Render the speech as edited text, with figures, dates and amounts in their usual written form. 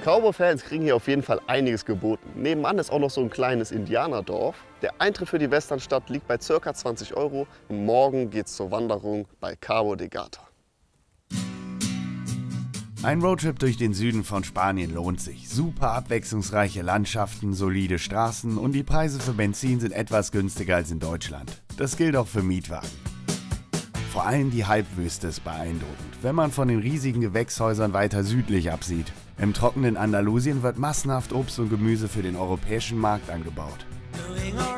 Cowboy-Fans kriegen hier auf jeden Fall einiges geboten. Nebenan ist auch noch so ein kleines Indianerdorf. Der Eintritt für die Westernstadt liegt bei ca. 20 € und morgen geht's zur Wanderung bei Cabo de Gata. Ein Roadtrip durch den Süden von Spanien lohnt sich. Super abwechslungsreiche Landschaften, solide Straßen und die Preise für Benzin sind etwas günstiger als in Deutschland. Das gilt auch für Mietwagen. Vor allem die Halbwüste ist beeindruckend, wenn man von den riesigen Gewächshäusern weiter südlich absieht. Im trockenen Andalusien wird massenhaft Obst und Gemüse für den europäischen Markt angebaut.